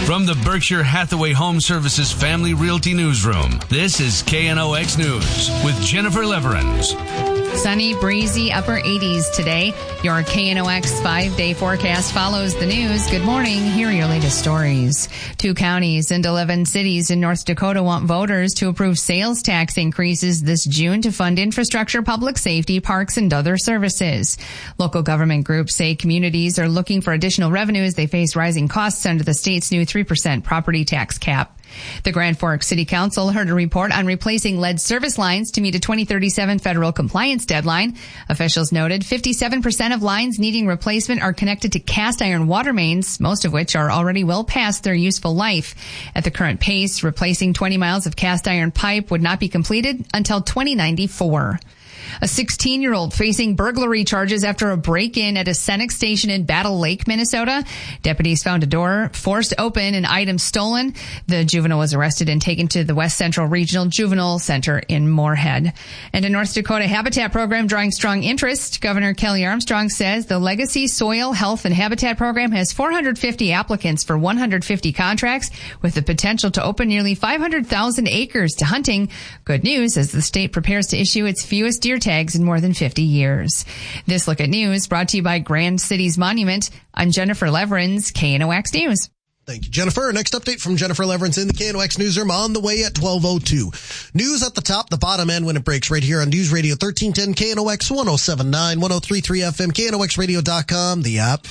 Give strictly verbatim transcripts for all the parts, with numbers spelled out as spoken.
From the Berkshire Hathaway Home Services Family Realty Newsroom, this is K N O X News with Jennifer Leverins. Sunny, breezy, upper eighties today. Your K N O X five-day forecast follows the news. Good morning. Here are your latest stories. Two counties and eleven cities in North Dakota want voters to approve sales tax increases this June to fund infrastructure, public safety, parks, and other services. Local government groups say communities are looking for additional revenue as they face rising costs under the state's new three percent property tax cap. The Grand Forks City Council heard a report on replacing lead service lines to meet a twenty thirty-seven federal compliance deadline. Officials noted fifty-seven percent of lines needing replacement are connected to cast iron water mains, most of which are already well past their useful life. At the current pace, replacing twenty miles of cast iron pipe would not be completed until twenty ninety-four. A sixteen-year-old facing burglary charges after a break-in at a Senex station in Battle Lake, Minnesota. Deputies found a door forced open and items stolen. The juvenile was arrested and taken to the West Central Regional Juvenile Center in Moorhead. And a North Dakota Habitat program drawing strong interest. Governor Kelly Armstrong says the Legacy Soil Health and Habitat program has four hundred fifty applicants for one hundred fifty contracts with the potential to open nearly five hundred thousand acres to hunting. Good news as the state prepares to issue its fewest deer tags in more than fifty years. This Look at News brought to you by Grand Cities Monument. I'm Jennifer Leverins, K N O X News. Thank you, Jennifer. Next update from Jennifer Leverins in the K N O X newsroom on the way at twelve oh two. News at the top, the bottom end when it breaks right here on News Radio thirteen ten, K N O X one oh seven point nine, one oh three point three F M, K N O X radio dot com, the app.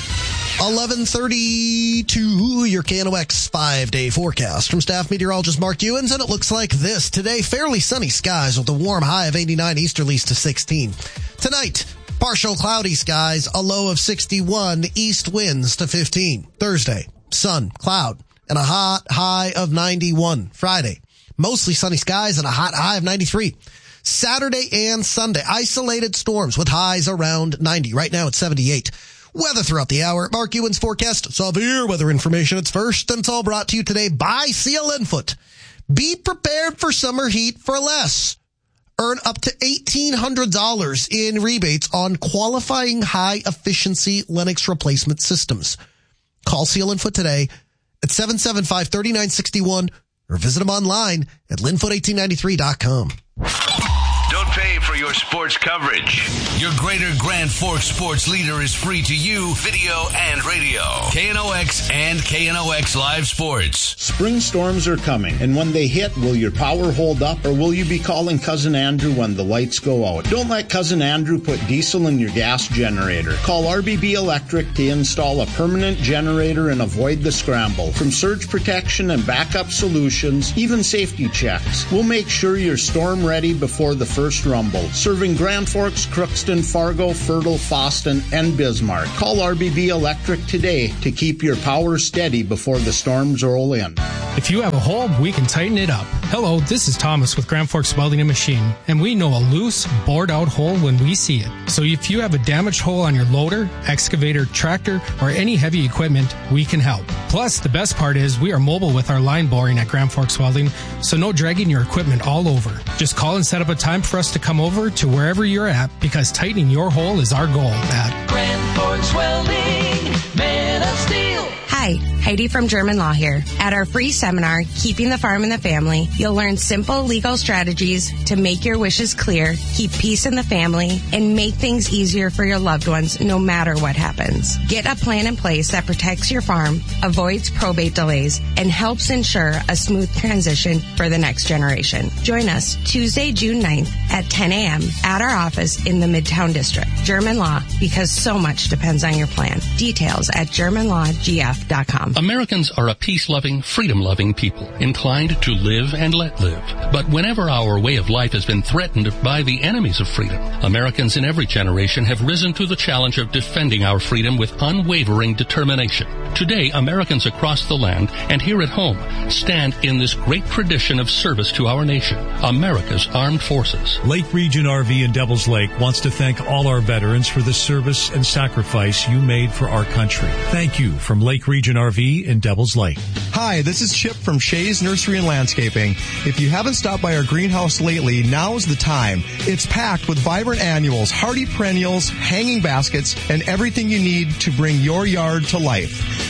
eleven thirty-two, your K N O X five-day forecast from staff meteorologist Mark Ewens, and it looks like this. Today, fairly sunny skies with a warm high of eighty-nine, easterlies to sixteen. Tonight, partial cloudy skies, a low of sixty-one, east winds to fifteen. Thursday, sun, cloud, and a hot high of ninety-one. Friday, mostly sunny skies and a hot high of ninety-three. Saturday and Sunday, isolated storms with highs around ninety. Right now, it's seventy-eight. Weather throughout the hour. Mark Ewens forecast. Severe weather information. It's first, and it's all brought to you today by Seal Infoot. Be prepared for summer heat for less. Earn up to eighteen hundred dollars in rebates on qualifying high-efficiency Lennox replacement systems. Call Seal Infoot today at seven seven five, three nine six one or visit them online at linfoot eighteen ninety-three dot com. Don't pay for your sports coverage. Your Greater Grand Forks sports leader is free to you, video and radio. K N O X and K N O X Live Sports. Spring storms are coming, and when they hit, will your power hold up, or will you be calling Cousin Andrew when the lights go out? Don't let Cousin Andrew put diesel in your gas generator. Call R B B Electric to install a permanent generator and avoid the scramble. From surge protection and backup solutions, even safety checks, we'll make sure you're storm ready before the first rumble. Serving Grand Forks, Crookston, Fargo, Fertile, Foston, and Bismarck. Call R B B Electric today to keep your power steady before the storms roll in. If you have a hole, we can tighten it up. Hello, this is Thomas with Grand Forks Welding and Machine, and we know a loose, bored-out hole when we see it. So if you have a damaged hole on your loader, excavator, tractor, or any heavy equipment, we can help. Plus, the best part is we are mobile with our line boring at Grand Forks Welding, so no dragging your equipment all over. Just call and set up a time for us to come over to wherever you're at, because tightening your hole is our goal at Grand Forks Welding, Man of Steel. Hi, Heidi from German Law here. At our free seminar, Keeping the Farm in the Family, you'll learn simple legal strategies to make your wishes clear, keep peace in the family, and make things easier for your loved ones no matter what happens. Get a plan in place that protects your farm, avoids probate delays, and helps ensure a smooth transition for the next generation. Join us Tuesday, June ninth at ten a.m. at our office in the Midtown District. German Law, because so much depends on your plan. Details at german law g f dot com. Americans are a peace-loving, freedom-loving people, inclined to live and let live. But whenever our way of life has been threatened by the enemies of freedom, Americans in every generation have risen to the challenge of defending our freedom with unwavering determination. Today, Americans across the land and here at home stand in this great tradition of service to our nation, America's Armed Forces. Lake Region R V in Devils Lake wants to thank all our veterans for the service and sacrifice you made for our country. Thank you from Lake Region R V in Devils Lake. Hi, this is Chip from Shays Nursery and Landscaping. If you haven't stopped by our greenhouse lately, now's the time. It's packed with vibrant annuals, hardy perennials, hanging baskets, and everything you need to bring your yard to life.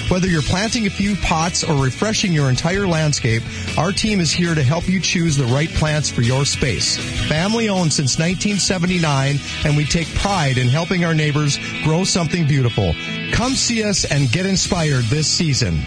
Whether you're planting a few pots or refreshing your entire landscape, our team is here to help you choose the right plants for your space. Family owned since nineteen seventy-nine, and we take pride in helping our neighbors grow something beautiful. Come see us and get inspired this season.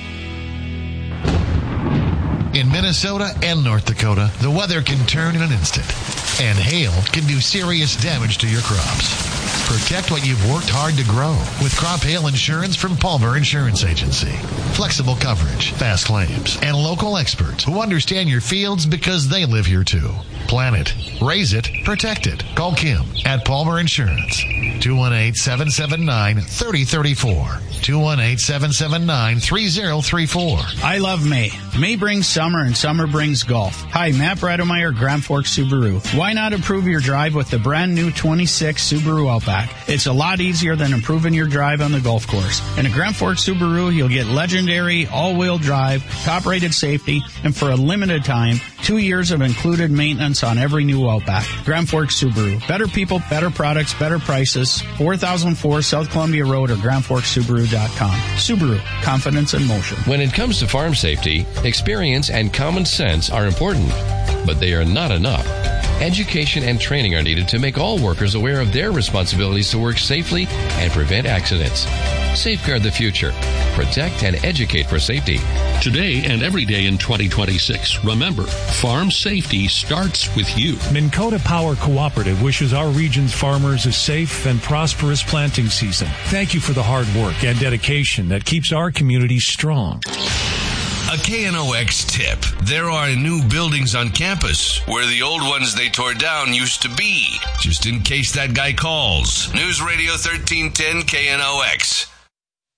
In Minnesota and North Dakota, the weather can turn in an instant, and hail can do serious damage to your crops. Protect what you've worked hard to grow with crop hail insurance from Palmer Insurance Agency. Flexible coverage, fast claims, and local experts who understand your fields because they live here too. Plan it, raise it, protect it. Call Kim at Palmer Insurance. two one eight, seven seven nine, three zero three four. two one eight, seven seven nine, three zero three four. I love May. May brings summer and summer brings golf. Hi, Matt Bredemeyer, Grand Forks Subaru. Why not improve your drive with the brand new twenty-six Subaru Outback? It's a lot easier than improving your drive on the golf course. In a Grand Forks Subaru, you'll get legendary all-wheel drive, top-rated safety, and for a limited time, two years of included maintenance on every new Outback. Grand Forks Subaru. Better people, better products, better prices. four thousand four South Columbia Road or grand forks subaru dot com. Subaru. Confidence in motion. When it comes to farm safety, experience and common sense are important, but they are not enough. Education and training are needed to make all workers aware of their responsibilities to work safely and prevent accidents. Safeguard the future. Protect and educate for safety. Today and every day in twenty twenty-six, remember, farm safety starts with you. Minn Kota Power Cooperative wishes our region's farmers a safe and prosperous planting season. Thank you for the hard work and dedication that keeps our community strong. A K N O X tip. There are new buildings on campus where the old ones they tore down used to be. Just in case that guy calls. News Radio thirteen ten K N O X.